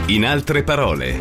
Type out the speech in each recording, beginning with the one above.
In altre parole.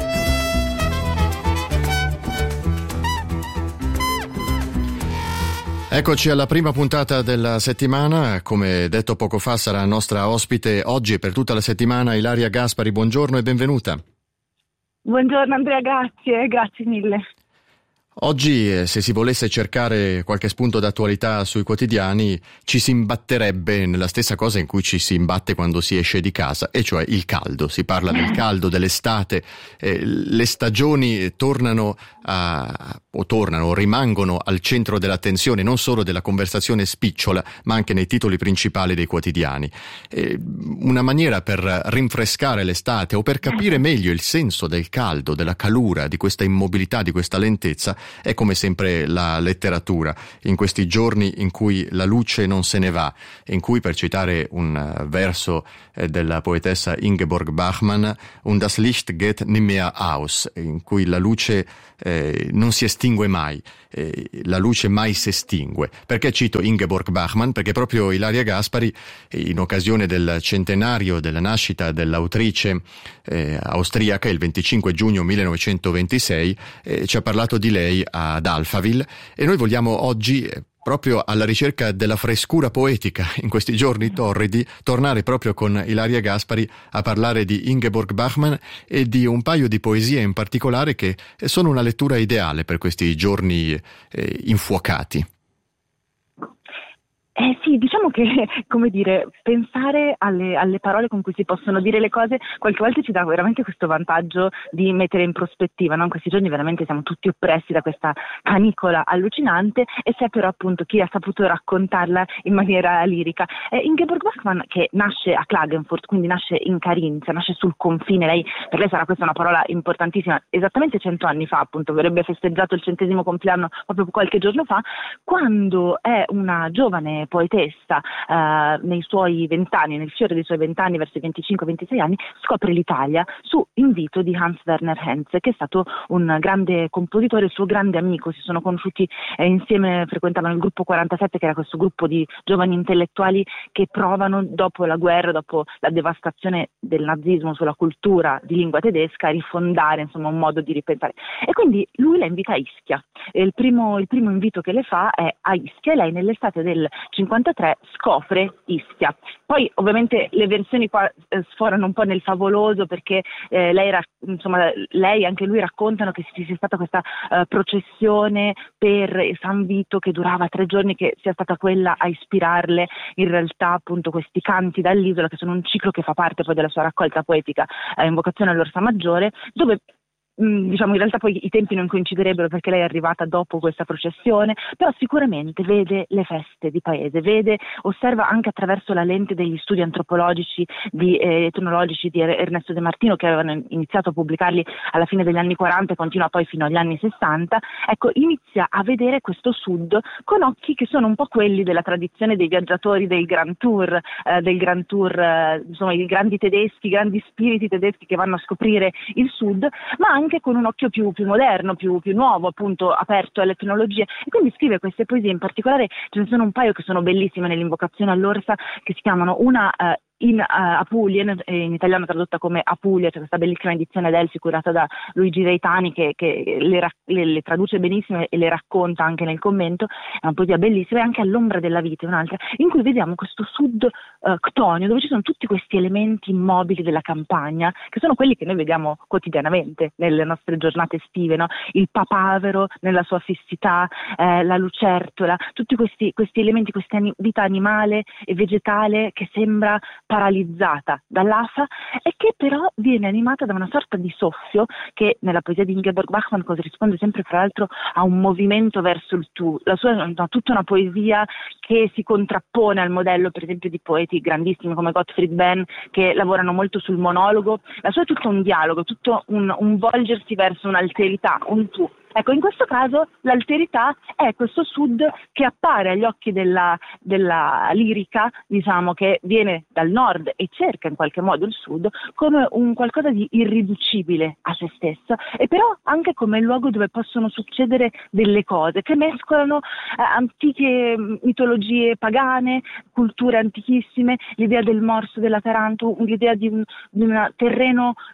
Eccoci alla prima puntata della settimana. Come detto poco fa, sarà nostra ospite oggi e per tutta la settimana Ilaria Gaspari. Buongiorno e benvenuta. Buongiorno Andrea, grazie mille. Oggi, se si volesse cercare qualche spunto d'attualità sui quotidiani, ci si imbatterebbe nella stessa cosa in cui ci si imbatte quando si esce di casa, e cioè il caldo. Si parla del caldo, dell'estate, le stagioni tornano o rimangono al centro dell'attenzione non solo della conversazione spicciola, ma anche nei titoli principali dei quotidiani. Una maniera per rinfrescare l'estate o per capire meglio il senso del caldo, della calura, di questa immobilità, di questa lentezza, è come sempre la letteratura, in questi giorni in cui la luce non se ne va, in cui, per citare un verso della poetessa Ingeborg Bachmann, und das Licht geht nimmer aus, in cui la luce non si estingue mai, la luce mai si estingue. Perché cito Ingeborg Bachmann? Perché proprio Ilaria Gaspari, in occasione del centenario della nascita dell'autrice austriaca, il 25 giugno 1926, ci ha parlato di lei ad Alphaville, e noi vogliamo oggi, proprio alla ricerca della frescura poetica in questi giorni torridi, tornare proprio con Ilaria Gaspari a parlare di Ingeborg Bachmann e di un paio di poesie in particolare che sono una lettura ideale per questi giorni infuocati. Sì, diciamo che, come dire, pensare alle parole con cui si possono dire le cose qualche volta ci dà veramente questo vantaggio di mettere in prospettiva, no? In questi giorni veramente siamo tutti oppressi da questa canicola allucinante, e c'è però appunto chi ha saputo raccontarla in maniera lirica. Ingeborg Bachmann, che nasce a Klagenfurt, quindi nasce in Carinzia, nasce sul confine, per lei sarà questa una parola importantissima, esattamente 100 anni fa, appunto, avrebbe festeggiato il 100° compleanno proprio qualche giorno fa, quando è una giovane poetessa, nei suoi 20 anni, nel fiore dei suoi 20 anni, verso i 25-26 anni, scopre l'Italia su invito di Hans Werner Henze, che è stato un grande compositore, il suo grande amico. Si sono conosciuti insieme, frequentavano il gruppo 47, che era questo gruppo di giovani intellettuali che provano, dopo la guerra, dopo la devastazione del nazismo sulla cultura di lingua tedesca, a rifondare, insomma, un modo di ripensare. E quindi lui la invita a Ischia. Il primo invito che le fa è a Ischia, e lei nell'estate del 53 scopre Ischia. Poi ovviamente le versioni qua sforano un po' nel favoloso, perché lei e anche lui raccontano che ci sia stata questa processione per San Vito che durava 3 giorni, che sia stata quella a ispirarle in realtà appunto questi canti dall'isola, che sono un ciclo che fa parte poi della sua raccolta poetica Invocazione all'Orsa Maggiore, dove diciamo in realtà poi i tempi non coinciderebbero, perché lei è arrivata dopo questa processione, però sicuramente vede le feste di paese, osserva anche attraverso la lente degli studi antropologici etnologici di Ernesto De Martino, che avevano iniziato a pubblicarli alla fine degli anni 40 e continua poi fino agli anni 60. Ecco, inizia a vedere questo sud con occhi che sono un po' quelli della tradizione dei viaggiatori del Grand Tour, insomma i grandi tedeschi, i grandi spiriti tedeschi che vanno a scoprire il sud, ma anche con un occhio più moderno, più nuovo, appunto aperto alle tecnologie. E quindi scrive queste poesie, in particolare ce ne sono un paio che sono bellissime nell'invocazione all'Orsa, che si chiamano una in Apulien, in italiano tradotta come Apulia. C'è questa bellissima edizione Delphi curata da Luigi Reitani che le traduce benissimo e le racconta anche nel commento. È una poesia bellissima. E anche All'ombra della vita, un'altra, in cui vediamo questo sud ctonio, dove ci sono tutti questi elementi immobili della campagna, che sono quelli che noi vediamo quotidianamente nelle nostre giornate estive, no? Il papavero nella sua fissità, la lucertola, tutti questi elementi, questa vita animale e vegetale che sembra paralizzata dall'afa, e che però viene animata da una sorta di soffio che nella poesia di Ingeborg Bachmann corrisponde sempre, fra l'altro, a un movimento verso il tu. La sua è tutta una poesia che si contrappone al modello, per esempio, di poeti grandissimi come Gottfried Benn, che lavorano molto sul monologo. La sua è tutto un dialogo, tutto un volgersi verso un'alterità, un tu. Ecco, in questo caso l'alterità è questo sud che appare agli occhi della lirica, diciamo, che viene dal nord e cerca in qualche modo il sud come un qualcosa di irriducibile a se stesso, e però anche come il luogo dove possono succedere delle cose che mescolano antiche mitologie pagane, culture antichissime, l'idea del morso, della taranto, l'idea di un terreno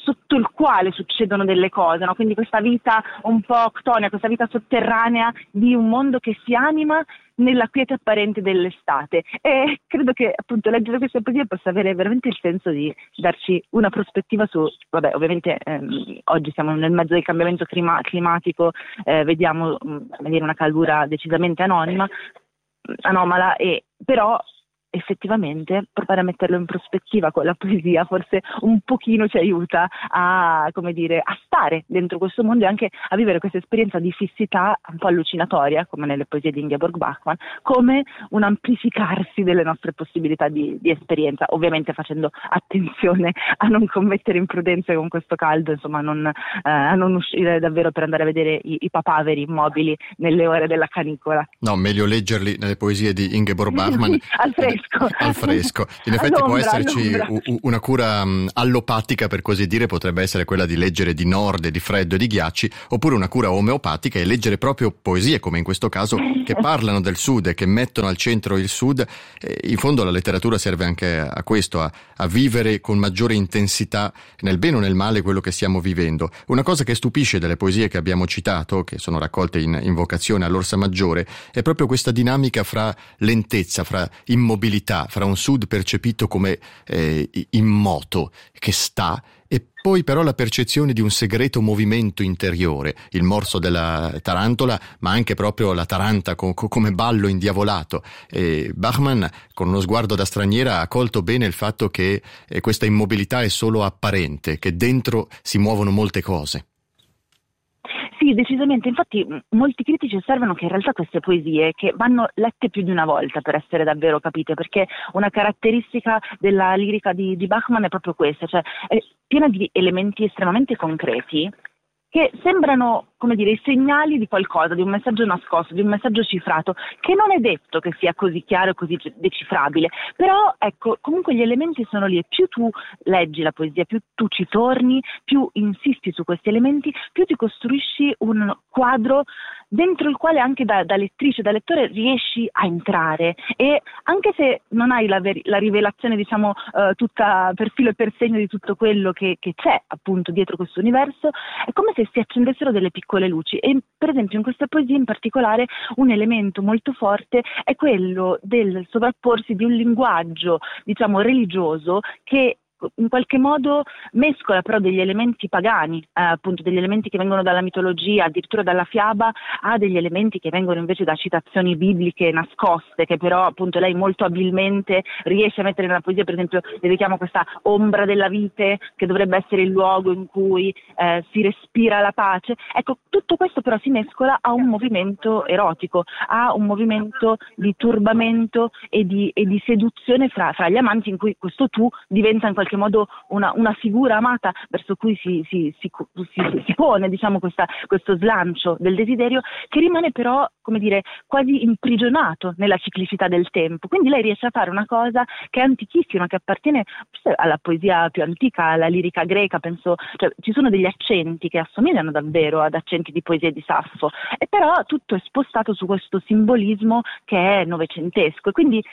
sotto il quale succedono delle cose, no? Quindi questa vita un po' ctonia, questa vita sotterranea di un mondo che si anima nella quiete apparente dell'estate, e credo che appunto leggere queste poesie possa avere veramente il senso di darci una prospettiva su, vabbè, ovviamente oggi siamo nel mezzo del cambiamento climatico, vediamo una caldura decisamente anomala, e però effettivamente provare a metterlo in prospettiva con la poesia forse un pochino ci aiuta a stare dentro questo mondo e anche a vivere questa esperienza di fissità un po' allucinatoria, come nelle poesie di Ingeborg Bachmann, come un amplificarsi delle nostre possibilità di esperienza, ovviamente facendo attenzione a non commettere imprudenze con questo caldo, insomma a non uscire davvero per andare a vedere i papaveri immobili nelle ore della canicola. No, meglio leggerli nelle poesie di Ingeborg Bachmann al fresco. In effetti può esserci una cura allopatica, per così dire, potrebbe essere quella di leggere di nord, di freddo e di ghiacci, oppure una cura omeopatica e leggere proprio poesie, come in questo caso, che parlano del sud e che mettono al centro il sud. In fondo la letteratura serve anche a questo, a vivere con maggiore intensità, nel bene o nel male, quello che stiamo vivendo. Una cosa che stupisce delle poesie che abbiamo citato, che sono raccolte in Invocazione all'Orsa Maggiore, è proprio questa dinamica fra lentezza, fra immobilità, fra un sud percepito come immoto, che sta, e poi però la percezione di un segreto movimento interiore, il morso della tarantola, ma anche proprio la taranta come ballo indiavolato. E Bachmann, con uno sguardo da straniera, ha colto bene il fatto che questa immobilità è solo apparente, che dentro si muovono molte cose. Sì, decisamente. Infatti molti critici osservano che in realtà queste poesie che vanno lette più di una volta per essere davvero capite, perché una caratteristica della lirica di Bachmann è proprio questa, cioè è piena di elementi estremamente concreti che sembrano, i segnali di qualcosa, di un messaggio nascosto, di un messaggio cifrato, che non è detto che sia così chiaro e così decifrabile, però ecco, comunque gli elementi sono lì, e più tu leggi la poesia, più tu ci torni, più insisti su questi elementi, più ti costruisci un quadro dentro il quale anche da lettrice, da lettore riesci a entrare, e anche se non hai la rivelazione, tutta per filo e per segno di tutto quello che c'è appunto dietro questo universo, è come se si accendessero delle piccole luci. E per esempio in questa poesia in particolare un elemento molto forte è quello del sovrapporsi di un linguaggio religioso che in qualche modo mescola però degli elementi pagani, appunto degli elementi che vengono dalla mitologia, addirittura dalla fiaba, a degli elementi che vengono invece da citazioni bibliche nascoste, che però appunto lei molto abilmente riesce a mettere nella poesia. Per esempio le richiamo questa ombra della vite, che dovrebbe essere il luogo in cui si respira la pace. Ecco, tutto questo però si mescola a un movimento erotico, a un movimento di turbamento e di seduzione fra gli amanti, in cui questo tu diventa in qualche modo una figura amata verso cui si pone questo slancio del desiderio, che rimane però quasi imprigionato nella ciclicità del tempo. Quindi lei riesce a fare una cosa che è antichissima, che appartiene alla poesia più antica, alla lirica greca, penso, cioè ci sono degli accenti che assomigliano davvero ad accenti di poesie di Saffo, e però tutto è spostato su questo simbolismo che è novecentesco, e quindi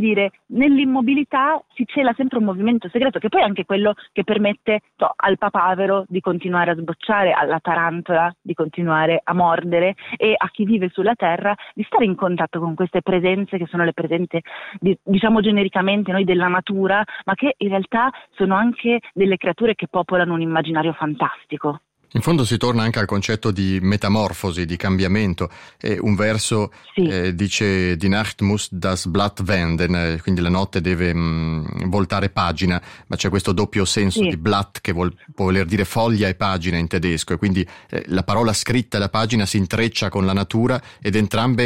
nell'immobilità si cela sempre un movimento segreto, che poi è anche quello che permette al papavero di continuare a sbocciare, alla tarantola di continuare a mordere, e a chi vive sulla terra di stare in contatto con queste presenze che sono le presenze genericamente noi della natura, ma che in realtà sono anche delle creature che popolano un immaginario fantastico. In fondo si torna anche al concetto di metamorfosi, di cambiamento. Un verso dice Die Nacht muss das Blatt wenden, quindi la notte deve voltare pagina, ma c'è questo doppio senso di Blatt, che può voler dire foglia e pagina in tedesco, e quindi la parola scritta e la pagina si intreccia con la natura, ed entrambe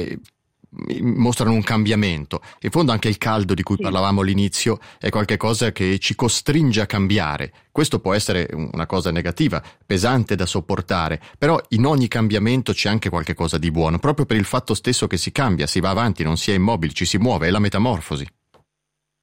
mostrano un cambiamento. In fondo anche il caldo di cui parlavamo all'inizio è qualcosa che ci costringe a cambiare. Questo può essere una cosa negativa, pesante da sopportare, però in ogni cambiamento c'è anche qualche cosa di buono, proprio per il fatto stesso che si cambia, si va avanti, non si è immobili, ci si muove, è la metamorfosi.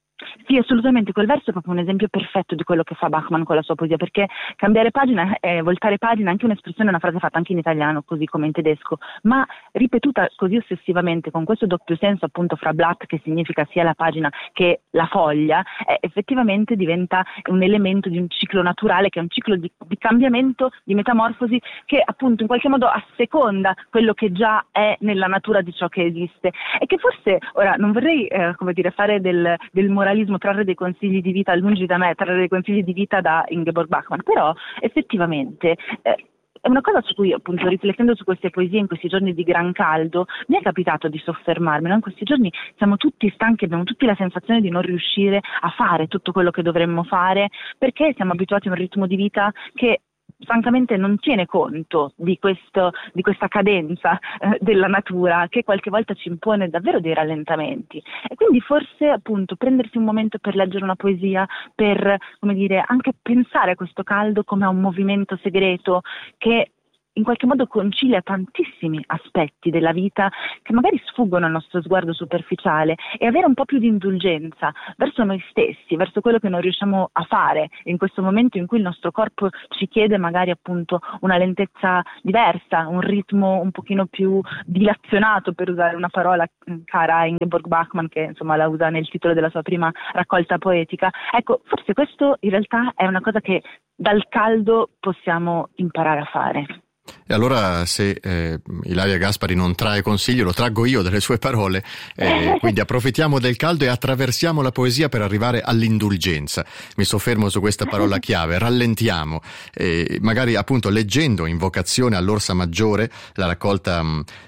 Sì, assolutamente, quel verso è proprio un esempio perfetto di quello che fa Bachman con la sua poesia, perché cambiare pagina, voltare pagina è anche un'espressione, una frase fatta anche in italiano, così come in tedesco, ma ripetuta così ossessivamente, con questo doppio senso appunto fra Blatt, che significa sia la pagina che la foglia, effettivamente diventa un elemento di un ciclo naturale, che è un ciclo di cambiamento, di metamorfosi, che appunto in qualche modo asseconda quello che già è nella natura di ciò che esiste, e che forse, ora non vorrei fare del moralismo, trarre dei consigli di vita, lungi da me trarre dei consigli di vita da Ingeborg Bachmann, però effettivamente è una cosa su cui, appunto, riflettendo su queste poesie in questi giorni di gran caldo, mi è capitato di soffermarmi, no? In questi giorni siamo tutti stanchi, abbiamo tutti la sensazione di non riuscire a fare tutto quello che dovremmo fare, perché siamo abituati a un ritmo di vita che francamente non tiene conto di questa cadenza della natura, che qualche volta ci impone davvero dei rallentamenti, e quindi forse appunto prendersi un momento per leggere una poesia, per, come dire, anche pensare a questo caldo come a un movimento segreto che in qualche modo concilia tantissimi aspetti della vita che magari sfuggono al nostro sguardo superficiale, e avere un po' più di indulgenza verso noi stessi, verso quello che non riusciamo a fare in questo momento in cui il nostro corpo ci chiede magari appunto una lentezza diversa, un ritmo un pochino più dilazionato, per usare una parola cara a Ingeborg Bachmann, che insomma la usa nel titolo della sua prima raccolta poetica. Ecco, forse questo in realtà è una cosa che dal caldo possiamo imparare a fare. E allora, se Ilaria Gaspari non trae consiglio, lo traggo io dalle sue parole, quindi approfittiamo del caldo e attraversiamo la poesia per arrivare all'indulgenza. Mi soffermo su questa parola chiave, rallentiamo, magari appunto leggendo Invocazione all'Orsa Maggiore, la raccolta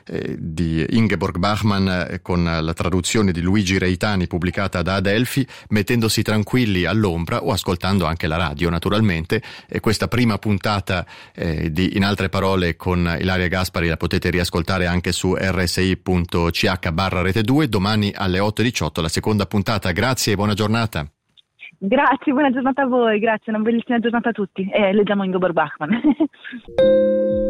di Ingeborg Bachmann con la traduzione di Luigi Reitani pubblicata da Adelphi, mettendosi tranquilli all'ombra o ascoltando anche la radio naturalmente, e questa prima puntata di In altre parole con Ilaria Gaspari la potete riascoltare anche su rsi.ch/Rete2 domani alle 8:18 la seconda puntata. Grazie e buona giornata. Grazie, buona giornata a voi, grazie, una bellissima giornata a tutti, leggiamo Ingeborg Bachmann.